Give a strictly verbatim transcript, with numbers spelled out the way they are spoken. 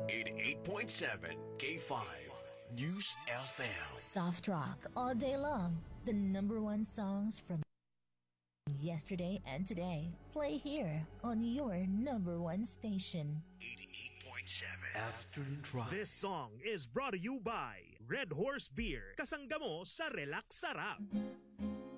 eighty-eight point seven K five News F M. Soft rock all day long. The number one songs from yesterday and today play here on your number one station. eighty-eight point seven Afternoon Drive. This song is brought to you by Red Horse Beer. Kasangga mo sa relax sarap.